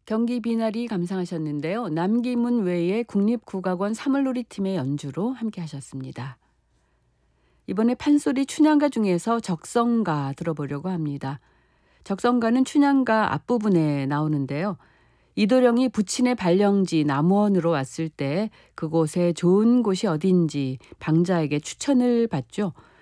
경기 비나리 감상하셨는데요. 남기문 외의 국립국악원 사물놀이팀의 연주로 함께 하셨습니다. 이번에 판소리 춘향가 중에서 적성가 들어보려고 합니다. 적성가는 춘향가 앞부분에 나오는데요. 이도령이 부친의 발령지 남원으로 왔을 때 그곳에 좋은 곳이 어딘지 방자에게 추천을 받죠.